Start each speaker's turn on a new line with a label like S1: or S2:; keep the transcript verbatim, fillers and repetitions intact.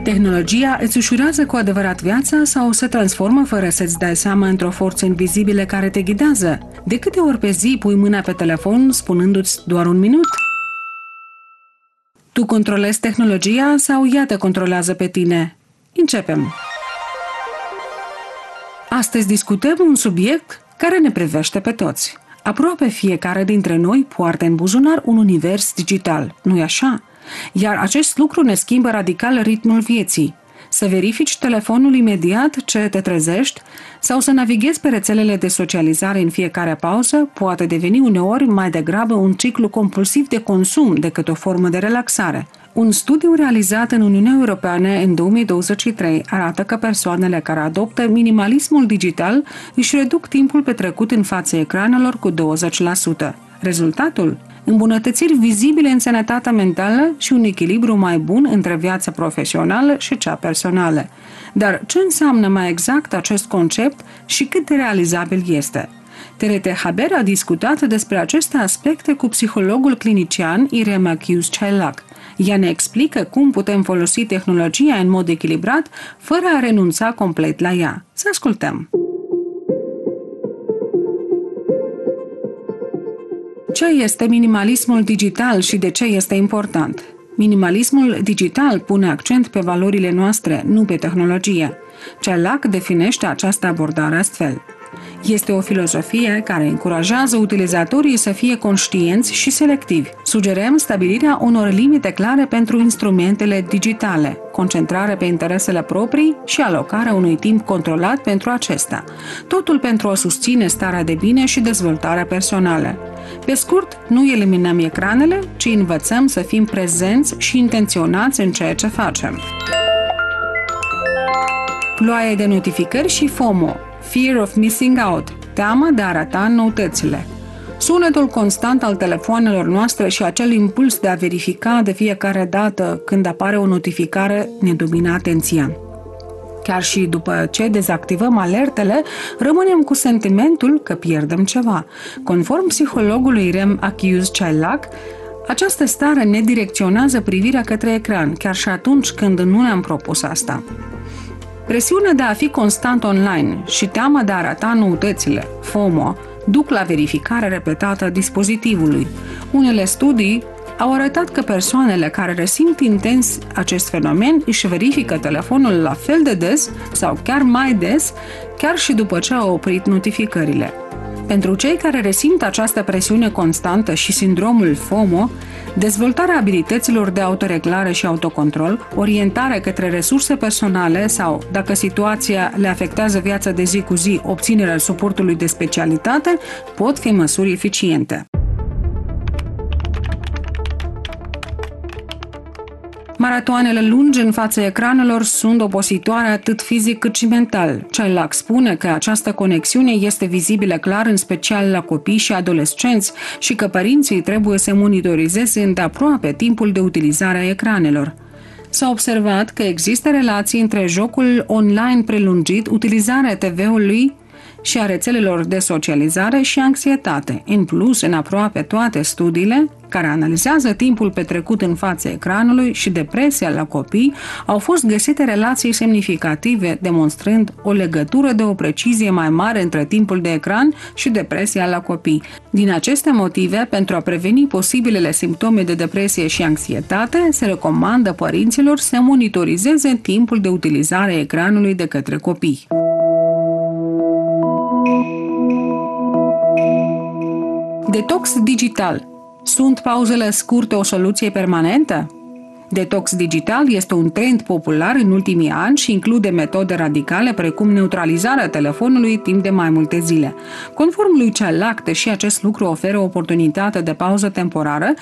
S1: Tehnologia îți ușurează cu adevărat viața sau se transformă fără să-ți dai seama într-o forță invizibilă care te ghidează? De câte ori pe zi pui mâna pe telefon spunându-ți doar un minut? Tu controlezi tehnologia sau ea te controlează pe tine? Începem! Astăzi discutăm un subiect care ne privește pe toți. Aproape fiecare dintre noi poartă în buzunar un univers digital, nu-i așa? Iar acest lucru ne schimbă radical ritmul vieții. Să verifici telefonul imediat ce te trezești sau să navighezi pe rețelele de socializare în fiecare pauză poate deveni uneori mai degrabă un ciclu compulsiv de consum decât o formă de relaxare. Un studiu realizat în Uniunea Europeană în două mii douăzeci și trei arată că persoanele care adoptă minimalismul digital își reduc timpul petrecut în fața ecranelor cu douăzeci la sută. Rezultatul? Îmbunătățiri vizibile în sănătatea mentală și un echilibru mai bun între viața profesională și cea personală. Dar ce înseamnă mai exact acest concept și cât de realizabil este? T R T Haber a discutat despre aceste aspecte cu psihologul clinician Irem Akiuz-Ceilac. Ea ne explică cum putem folosi tehnologia în mod echilibrat, fără a renunța complet la ea. Să ascultăm! Ce este minimalismul digital și de ce este important? Minimalismul digital pune accent pe valorile noastre, nu pe tehnologie. Ceilac definește această abordare astfel. Este o filozofie care încurajează utilizatorii să fie conștienți și selectivi. Sugerăm stabilirea unor limite clare pentru instrumentele digitale, concentrare pe interesele proprii și alocarea unui timp controlat pentru acestea. Totul pentru a susține starea de bine și dezvoltarea personală. Pe scurt, nu eliminăm ecranele, ci învățăm să fim prezenți și intenționați în ceea ce facem. Ploaie de notificări și FOMO, Fear of Missing Out, teama de a rata noutățile. Sunetul constant al telefoanelor noastre și acel impuls de a verifica de fiecare dată când apare o notificare ne domină atenția. Chiar și după ce dezactivăm alertele, rămânem cu sentimentul că pierdem ceva. Conform psihologului Irem Akiuz-Ceilac, această stare ne direcționează privirea către ecran, chiar și atunci când nu ne-am propus asta. Presiunea de a fi constant online și teama de a rata noutățile, FOMO, duc la verificarea repetată a dispozitivului. Unele studii au arătat că persoanele care resimt intens acest fenomen își verifică telefonul la fel de des sau chiar mai des, chiar și după ce au oprit notificările. Pentru cei care resimt această presiune constantă și sindromul FOMO, dezvoltarea abilităților de autoreglare și autocontrol, orientare către resurse personale sau, dacă situația le afectează viața de zi cu zi, obținerea suportului de specialitate, pot fi măsuri eficiente. Maratoanele lungi în fața ecranelor sunt opositoare atât fizic cât și mental. Ceilac spune că această conexiune este vizibilă clar în special la copii și adolescenți și că părinții trebuie să monitorizeze îndeaproape timpul de utilizare a ecranelor. S-a observat că există relații între jocul online prelungit, utilizarea T V-ului și a rețelelor de socializare și anxietate. În plus, în aproape toate studiile care analizează timpul petrecut în fața ecranului și depresia la copii, au fost găsite relații semnificative, demonstrând o legătură de o precizie mai mare între timpul de ecran și depresia la copii. Din aceste motive, pentru a preveni posibilele simptome de depresie și anxietate, se recomandă părinților să monitorizeze timpul de utilizare a ecranului de către copii. Detox digital. Sunt pauzele scurte o soluție permanentă? Detox digital este un trend popular în ultimii ani și include metode radicale precum neutralizarea telefonului timp de mai multe zile. Conform lui Ceilac, deși acest lucru oferă o oportunitate de pauză temporară,